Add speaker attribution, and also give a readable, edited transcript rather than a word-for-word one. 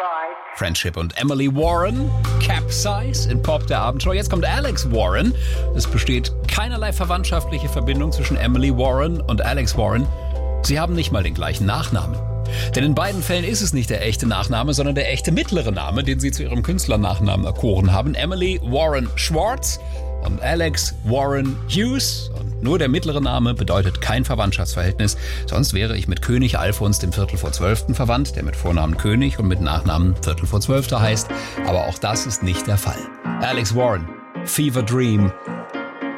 Speaker 1: Friendship und Emily Warren, Capsize in Pop der Abendschau. Jetzt kommt Alex Warren. Es besteht keinerlei verwandtschaftliche Verbindung zwischen Emily Warren und Alex Warren. Sie haben nicht mal den gleichen Nachnamen. Denn in beiden Fällen ist es nicht der echte Nachname, sondern der echte mittlere Name, den sie zu ihrem Künstlernachnamen erkoren haben. Emily Warren Schwartz und Alex Warren Hughes. Und nur der mittlere Name bedeutet kein Verwandtschaftsverhältnis. Sonst wäre ich mit König Alfons dem Viertel vor 12. verwandt, der mit Vornamen König und mit Nachnamen Viertel vor 12. heißt. Aber auch das ist nicht der Fall. Alex Warren, Fever Dream